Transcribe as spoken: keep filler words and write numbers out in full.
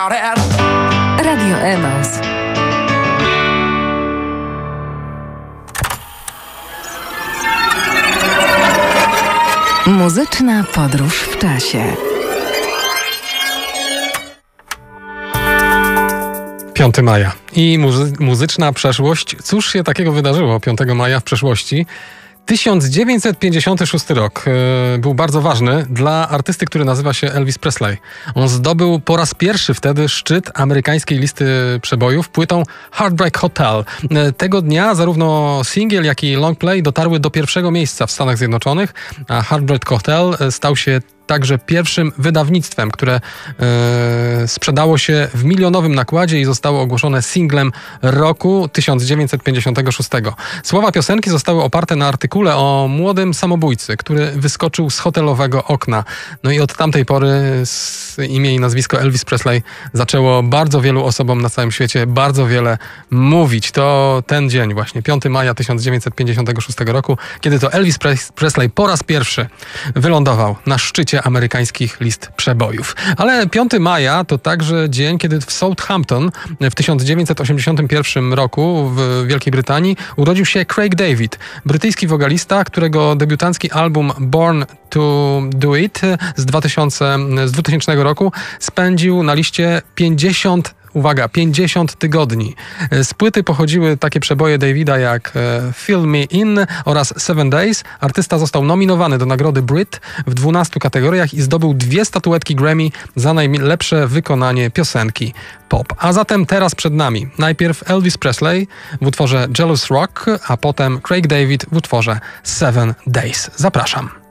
about it. Radio Emaus. Muzyczna podróż w czasie. piątego maja i muzy- muzyczna przeszłość. Cóż się takiego wydarzyło piątego maja w przeszłości? tysiąc dziewięćset pięćdziesiąty szósty rok yy, był bardzo ważny dla artysty, który nazywa się Elvis Presley. On zdobył po raz pierwszy wtedy szczyt amerykańskiej listy przebojów płytą Heartbreak Hotel. Yy, tego dnia zarówno singiel, jak i long play dotarły do pierwszego miejsca w Stanach Zjednoczonych, a Heartbreak Hotel yy, stał się także pierwszym wydawnictwem, które e, sprzedało się w milionowym nakładzie i zostało ogłoszone singlem roku tysiąc dziewięćset pięćdziesiątego szóstego. Słowa piosenki zostały oparte na artykule o młodym samobójcy, który wyskoczył z hotelowego okna. No i od tamtej pory z imię i nazwisko Elvis Presley zaczęło bardzo wielu osobom na całym świecie bardzo wiele mówić. To ten dzień właśnie, piątego maja tysiąc dziewięćset pięćdziesiątego szóstego roku, kiedy to Elvis Presley po raz pierwszy wylądował na szczycie amerykańskich list przebojów. Ale piątego maja to także dzień, kiedy w Southampton w tysiąc dziewięćset osiemdziesiątym pierwszym roku w Wielkiej Brytanii urodził się Craig David, brytyjski wokalista, którego debiutancki album Born to Do It z, dwutysięcznego roku spędził na liście pięćdziesiąt Uwaga, pięćdziesiąt tygodni. Z płyty pochodziły takie przeboje Davida jak Fill Me In oraz Seven Days. Artysta został nominowany do nagrody Brit w dwunastu kategoriach i zdobył dwie statuetki Grammy za najlepsze wykonanie piosenki pop. A zatem teraz przed nami najpierw Elvis Presley w utworze Jealous Rock, a potem Craig David w utworze Seven Days. Zapraszam.